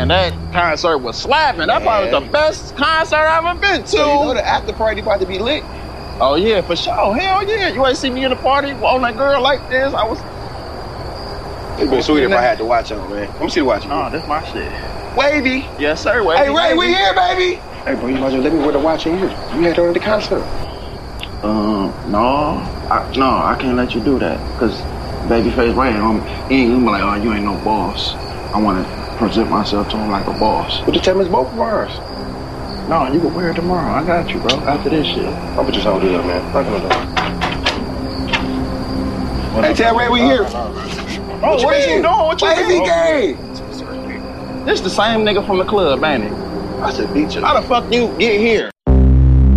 man, that concert was slapping. That probably was the best concert I've ever been to. So you know the after party about to be lit. Oh yeah, for sure. Hell yeah. You ain't see me in the party on that girl like this. I was. It'd been sweet if I had to watch on, man. Let me see the watch. Oh, that's my shit. Wavy. Yes, sir. Wavy. Hey, Ray, we here, baby. Hey, bro, you might as well let me wear the watch in here. You had her at the concert. No, I can't let you do that. Cause Babyface Ray, he ain't gonna be like, oh, you ain't no boss. I want to present myself to him like a boss. But just tell me it's both of ours. No, you can wear it tomorrow. I got you, bro. After this shit. I'm just hold it up, man. Knock on the door. Hey, tell Ray we here. Oh, what is you doing? What you Wavy gang. This the same nigga from the club, ain't it? I said beat you. How the fuck you get here?